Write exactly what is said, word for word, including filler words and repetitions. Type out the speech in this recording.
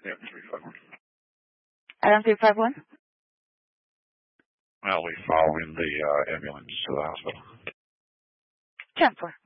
Yeah, three five one. Adam three five one? Well, we're following the uh, ambulance to the hospital. ten four.